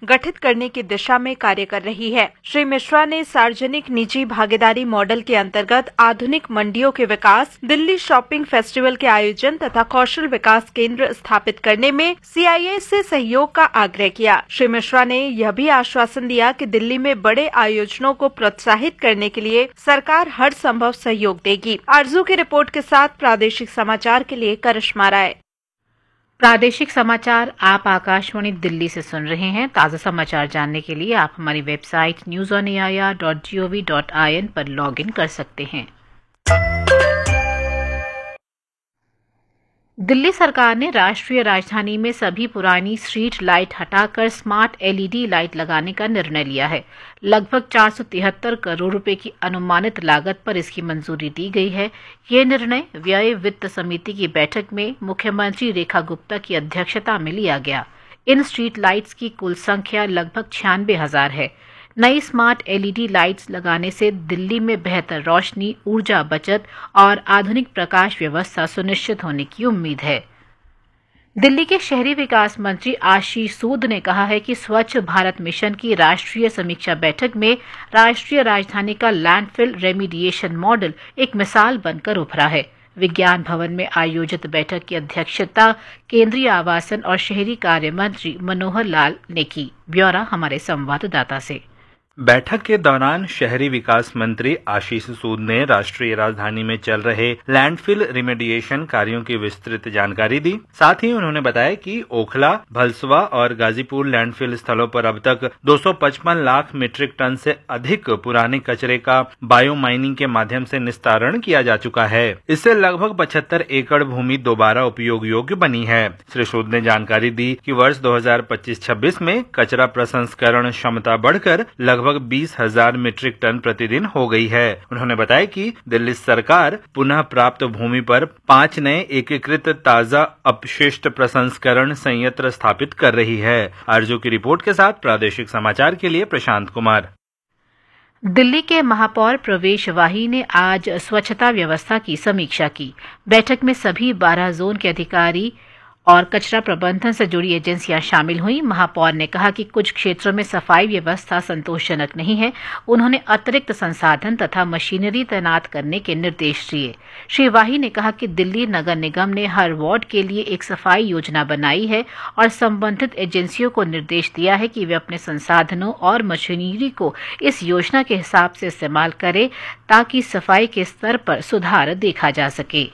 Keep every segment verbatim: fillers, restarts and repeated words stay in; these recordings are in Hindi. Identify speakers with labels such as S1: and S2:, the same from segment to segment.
S1: गठित करने की दिशा में कार्य कर रही है। श्री मिश्रा ने सार्वजनिक निजी भागीदारी मॉडल के अंतर्गत आधुनिक मंडियों के विकास, दिल्ली शॉपिंग फेस्टिवल के आयोजन तथा कौशल विकास केंद्र स्थापित करने में सीआईआई से सहयोग का आग्रह किया। श्री मिश्रा ने यह भी आश्वासन दिया कि दिल्ली में बड़े आयोजनों को प्रोत्साहित करने के लिए सरकार हर संभव सहयोग देगी। आरजू की रिपोर्ट के साथ प्रादेशिक समाचार के लिए करिश्मा राय।
S2: प्रादेशिक समाचार आप आकाशवाणी दिल्ली से सुन रहे हैं। ताज़ा समाचार जानने के लिए आप हमारी website news on A I R dot G O V dot I N पर लॉग इन कर सकते हैं। दिल्ली सरकार ने राष्ट्रीय राजधानी में सभी पुरानी स्ट्रीट लाइट हटाकर smart L E D light लगाने का निर्णय लिया है। लगभग चार सौ तिहत्तर करोड़ रुपए की अनुमानित लागत पर इसकी मंजूरी दी गई है। ये निर्णय व्यय वित्त समिति की बैठक में मुख्यमंत्री रेखा गुप्ता की अध्यक्षता में लिया गया। इन स्ट्रीट लाइट्स की कुल संख्या लगभग छियानवे हजार है। नई smart L E D lights लगाने से दिल्ली में बेहतर रोशनी, ऊर्जा बचत और आधुनिक प्रकाश व्यवस्था सुनिश्चित होने की उम्मीद है। दिल्ली के शहरी विकास मंत्री आशीष सूद ने कहा है कि स्वच्छ भारत मिशन की राष्ट्रीय समीक्षा बैठक में राष्ट्रीय राजधानी का लैंडफिल रेमिडिएशन मॉडल एक मिसाल बनकर उभरा है। विज्ञान भवन में आयोजित बैठक की अध्यक्षता केंद्रीय आवासन और शहरी कार्य मंत्री मनोहर लाल ने की। ब्यौरा हमारे संवाददाता से।
S3: बैठक के दौरान शहरी विकास मंत्री आशीष सूद ने राष्ट्रीय राजधानी में चल रहे लैंडफिल रिमेडिएशन कार्यों की विस्तृत जानकारी दी। साथ ही उन्होंने बताया कि ओखला, भलसवा और गाजीपुर लैंडफिल स्थलों पर अब तक दो सौ पचपन लाख मीट्रिक टन से अधिक पुराने कचरे का बायो माइनिंग के माध्यम से निस्तारण किया जा चुका है। इससे लगभग पचहत्तर एकड़ भूमि दोबारा उपयोग योग्य बनी है। श्री सूद ने जानकारी दी कि वर्ष दो हजार पच्चीस छब्बीस में कचरा प्रसंस्करण क्षमता बढ़कर लगभग लगभग बीस हजार मीट्रिक टन प्रतिदिन हो गई है। उन्होंने बताया कि दिल्ली सरकार पुनः प्राप्त भूमि पर पांच नए एकीकृत ताजा अपशिष्ट प्रसंस्करण संयंत्र स्थापित कर रही है। आरजू की रिपोर्ट के साथ प्रादेशिक समाचार के लिए प्रशांत कुमार।
S2: दिल्ली के महापौर प्रवेश वाही ने आज स्वच्छता व्यवस्था की समीक्षा की। बैठक में सभी बारह जोन के अधिकारी और कचरा प्रबंधन से जुड़ी एजेंसियां शामिल हुई। महापौर ने कहा कि कुछ क्षेत्रों में सफाई व्यवस्था संतोषजनक नहीं है। उन्होंने अतिरिक्त संसाधन तथा मशीनरी तैनात करने के निर्देश दिए। श्री वाही ने कहा कि दिल्ली नगर निगम ने हर वार्ड के लिए एक सफाई योजना बनाई है और संबंधित एजेंसियों को निर्देश दिया है कि वे अपने संसाधनों और मशीनरी को इस योजना के हिसाब से इस्तेमाल करें ताकि सफाई के स्तर पर सुधार देखा जा सके।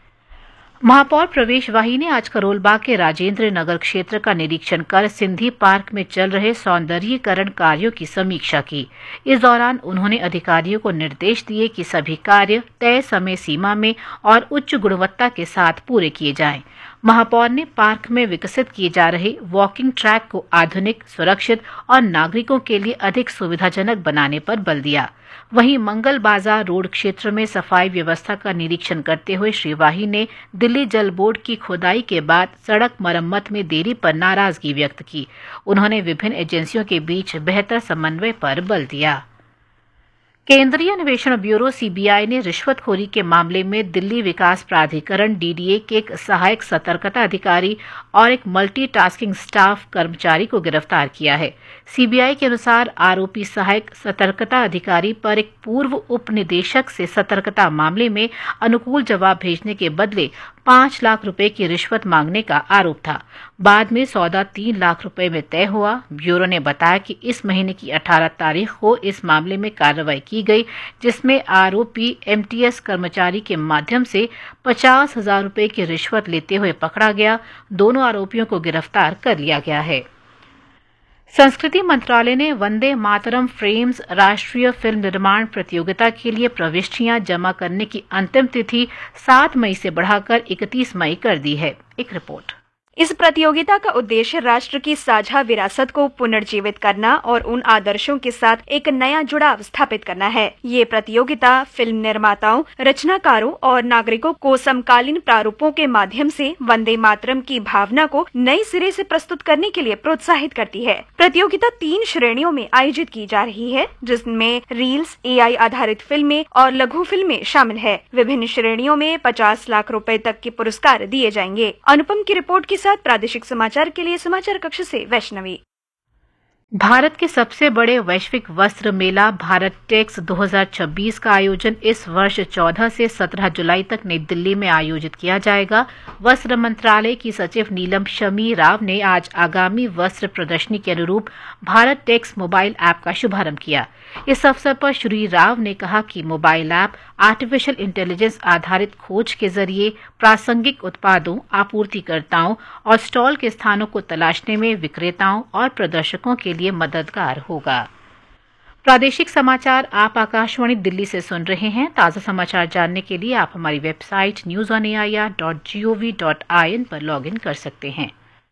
S2: महापौर प्रवेश वाही ने आज करोलबाग के राजेंद्र नगर क्षेत्र का निरीक्षण कर सिंधी पार्क में चल रहे सौंदर्यीकरण कार्यों की समीक्षा की। इस दौरान उन्होंने अधिकारियों को निर्देश दिए कि सभी कार्य तय समय सीमा में और उच्च गुणवत्ता के साथ पूरे किए जाएं। महापौर ने पार्क में विकसित किए जा रहे वॉकिंग ट्रैक को आधुनिक, सुरक्षित और नागरिकों के लिए अधिक सुविधाजनक बनाने पर बल दिया। वहीं मंगल बाजार रोड क्षेत्र में सफाई व्यवस्था का निरीक्षण करते हुए श्री वाही ने दिल्ली जल बोर्ड की खुदाई के बाद सड़क मरम्मत में देरी पर नाराजगी व्यक्त की। उन्होंने विभिन्न एजेंसियों के बीच बेहतर समन्वय पर बल दिया। केंद्रीय अन्वेषण ब्यूरो सी बी आई ने रिश्वतखोरी के मामले में दिल्ली विकास प्राधिकरण डी डी ए के एक सहायक सतर्कता अधिकारी और एक मल्टीटास्किंग स्टाफ कर्मचारी को गिरफ्तार किया है। सी बी आई के अनुसार आरोपी सहायक सतर्कता अधिकारी पर एक पूर्व उप निदेशक से सतर्कता मामले में अनुकूल जवाब भेजने के बदले पांच लाख रुपए की रिश्वत मांगने का आरोप था। बाद में सौदा तीन लाख रुपए में तय हुआ। ब्यूरो ने बताया कि इस महीने की अठारह तारीख को इस मामले में कार्रवाई की गई, जिसमें आरोपी एम टी एस कर्मचारी के माध्यम से पचास हजार रुपए की रिश्वत लेते हुए पकड़ा गया। दोनों आरोपियों को गिरफ्तार कर लिया गया है। संस्कृति मंत्रालय ने वंदे मातरम फ्रेम्स राष्ट्रीय फिल्म निर्माण प्रतियोगिता के लिए प्रविष्टियां जमा करने की अंतिम तिथि सात मई से बढ़ाकर इकतीस मई कर दी है। एक रिपोर्ट।
S1: इस प्रतियोगिता का उद्देश्य राष्ट्र की साझा विरासत को पुनर्जीवित करना और उन आदर्शों के साथ एक नया जुड़ाव स्थापित करना है। ये प्रतियोगिता फिल्म निर्माताओं, रचनाकारों और नागरिकों को समकालीन प्रारूपों के माध्यम से वंदे मातरम की भावना को नए सिरे से प्रस्तुत करने के लिए प्रोत्साहित करती है। प्रतियोगिता तीन श्रेणियों में आयोजित की जा रही है, जिसमें रील्स, ए आई आधारित फिल्में और लघु फिल्में शामिल है। विभिन्न श्रेणियों में पचास लाख रुपए तक के पुरस्कार दिए जाएंगे। अनुपम की रिपोर्ट के साथ प्रादेशिक समाचार के लिए समाचार कक्ष से वैष्णवी।
S2: भारत के सबसे बड़े वैश्विक वस्त्र मेला भारत टेक्स दो हज़ार छब्बीस का आयोजन इस वर्ष चौदह से सत्रह जुलाई तक नई दिल्ली में आयोजित किया जाएगा। वस्त्र मंत्रालय की सचिव नीलम शमी राव ने आज आगामी वस्त्र प्रदर्शनी के अनुरूप भारत टेक्स मोबाइल ऐप का शुभारंभ किया। इस अवसर पर श्री राव ने कहा कि मोबाइल ऐप आर्टिफिशियल इंटेलिजेंस आधारित खोज के जरिए प्रासंगिक उत्पादों, आपूर्तिकर्ताओं और स्टॉल के स्थानों को तलाशने में विक्रेताओं और प्रदर्शकों के लिए मददगार होगा। प्रादेशिक समाचार आप आकाशवाणी दिल्ली से सुन रहे हैं। ताज़ा समाचार जानने के लिए आप हमारी website news on A I R dot G O V dot I N पर लॉग इन कर सकते हैं।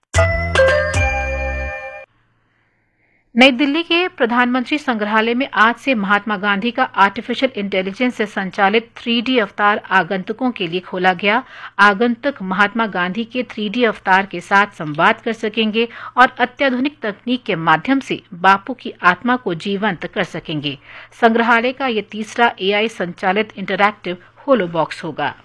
S2: नई दिल्ली के प्रधानमंत्री संग्रहालय में आज से महात्मा गांधी का आर्टिफिशियल इंटेलिजेंस से संचालित थ्री डी अवतार आगंतुकों के लिए खोला गया। आगंतुक महात्मा गांधी के थ्री डी अवतार के साथ संवाद कर सकेंगे और अत्याधुनिक तकनीक के माध्यम से बापू की आत्मा को जीवंत कर सकेंगे। संग्रहालय का ये तीसरा ए आई संचालित इंटरैक्टिव होलो बॉक्स होगा।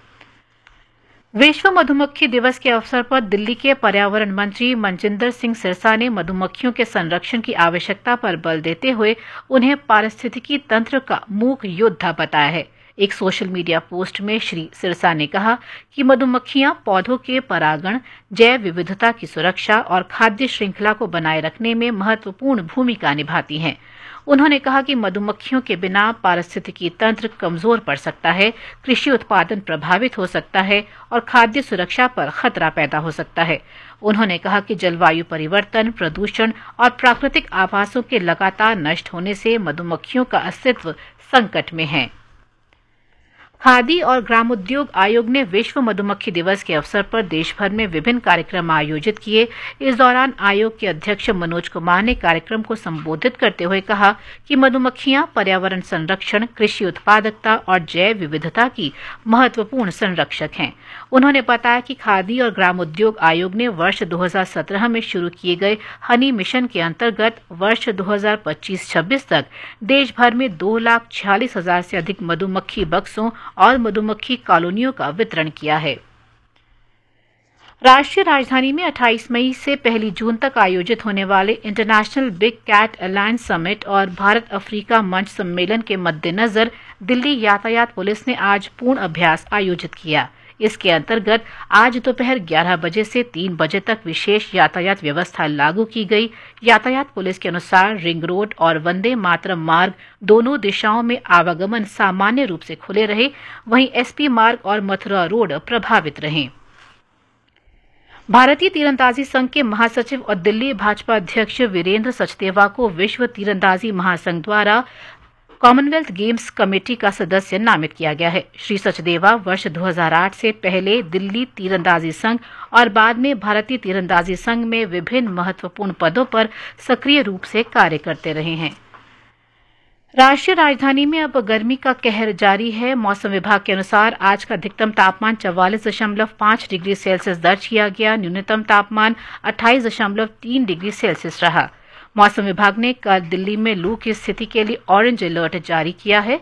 S2: विश्व मधुमक्खी दिवस के अवसर पर दिल्ली के पर्यावरण मंत्री मनजिंदर सिंह सिरसा ने मधुमक्खियों के संरक्षण की आवश्यकता पर बल देते हुए उन्हें पारिस्थितिकी तंत्र का मूक योद्धा बताया है। एक सोशल मीडिया पोस्ट में श्री सिरसा ने कहा कि मधुमक्खियां पौधों के परागण, जैव विविधता की सुरक्षा और खाद्य श्रृंखला को बनाए रखने में महत्वपूर्ण भूमिका निभाती हैं। उन्होंने कहा कि मधुमक्खियों के बिना पारिस्थितिकी तंत्र कमजोर पड़ सकता है, कृषि उत्पादन प्रभावित हो सकता है और खाद्य सुरक्षा पर खतरा पैदा हो सकता है। उन्होंने कहा कि जलवायु परिवर्तन, प्रदूषण और प्राकृतिक आवासों के लगातार नष्ट होने से मधुमक्खियों का अस्तित्व संकट में है। खादी और ग्रामोद्योग आयोग ने विश्व मधुमक्खी दिवस के अवसर पर देश भर में विभिन्न कार्यक्रम आयोजित किए। इस दौरान आयोग के अध्यक्ष मनोज कुमार ने कार्यक्रम को संबोधित करते हुए कहा कि मधुमक्खियां पर्यावरण संरक्षण, कृषि उत्पादकता और जैव विविधता की महत्वपूर्ण संरक्षक हैं। उन्होंने बताया कि खादी और ग्रामोद्योग आयोग ने वर्ष दो हज़ार सत्रह में शुरू किए गए हनी मिशन के अंतर्गत वर्ष दो हज़ार पच्चीस छब्बीस तक देश भर में दो लाख छियालीस हजार से अधिक मधुमक्खी बक्सों और मधुमक्खी कॉलोनियों का वितरण किया है। राष्ट्रीय राजधानी में अट्ठाईस मई से पहली जून तक आयोजित होने वाले international big cat alliance summit और भारत अफ्रीका मंच सम्मेलन के मद्देनजर दिल्ली यातायात पुलिस ने आज पूर्ण अभ्यास आयोजित किया। इसके अंतर्गत आज दोपहर ग्यारह बजे से तीन बजे तक विशेष यातायात व्यवस्था लागू की गई। यातायात पुलिस के अनुसार रिंग रोड और वंदे मातरम मार्ग दोनों दिशाओं में आवागमन सामान्य रूप से खुले रहे, वहीं एसपी मार्ग और मथुरा रोड प्रभावित रहे। भारतीय तीरंदाजी संघ के महासचिव और दिल्ली भाजपा अध्यक्ष वीरेंद्र सचदेवा को विश्व तीरंदाजी महासंघ द्वारा कॉमनवेल्थ गेम्स कमेटी का सदस्य नामित किया गया है। श्री सचदेवा वर्ष दो हज़ार आठ से पहले दिल्ली तीरंदाजी संघ और बाद में भारतीय तीरंदाजी संघ में विभिन्न महत्वपूर्ण पदों पर सक्रिय रूप से कार्य करते रहे हैं। राष्ट्रीय राजधानी में अब गर्मी का कहर जारी है। मौसम विभाग के अनुसार आज का अधिकतम तापमान चौवालीस दशमलव पांच डिग्री सेल्सियस दर्ज किया गया। न्यूनतम तापमान अट्ठाईस दशमलव तीन डिग्री सेल्सियस रहा। मौसम विभाग ने कल दिल्ली में लू की स्थिति के लिए ऑरेंज अलर्ट जारी किया है।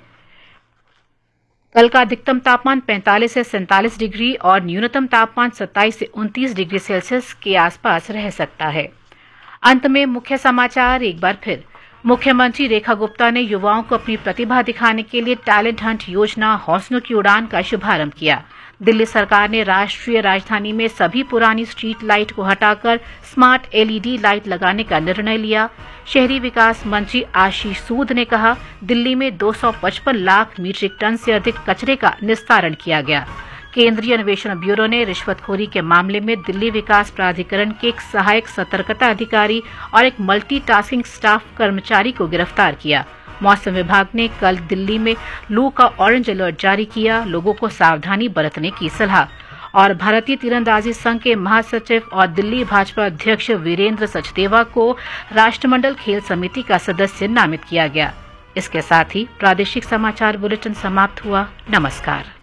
S2: कल का अधिकतम तापमान पैंतालीस से सैंतालीस डिग्री और न्यूनतम तापमान सत्ताईस से उनतीस डिग्री सेल्सियस के आसपास रह सकता है। अंत में मुख्य समाचार एक बार फिर। मुख्यमंत्री रेखा गुप्ता ने युवाओं को अपनी प्रतिभा दिखाने के लिए टैलेंट हंट योजना हौसलों की उड़ान का शुभारंभ किया। दिल्ली सरकार ने राष्ट्रीय राजधानी में सभी पुरानी स्ट्रीट लाइट को हटाकर smart L E D light लगाने का निर्णय लिया। शहरी विकास मंत्री आशीष सूद ने कहा, दिल्ली में दो सौ पचपन लाख मीट्रिक टन से अधिक कचरे का निस्तारण किया गया। केंद्रीय अन्वेषण ब्यूरो ने रिश्वतखोरी के मामले में दिल्ली विकास प्राधिकरण के एक सहायक सतर्कता अधिकारी और एक मल्टीटास्किंग स्टाफ कर्मचारी को गिरफ्तार किया। मौसम विभाग ने कल दिल्ली में लू का ऑरेंज अलर्ट जारी किया। लोगों को सावधानी बरतने की सलाह। और भारतीय तीरंदाजी संघ के महासचिव और दिल्ली भाजपा अध्यक्ष वीरेंद्र सचदेवा को राष्ट्रमंडल खेल समिति का सदस्य नामित किया गया। इसके साथ ही प्रादेशिक समाचार बुलेटिन समाप्त हुआ। नमस्कार।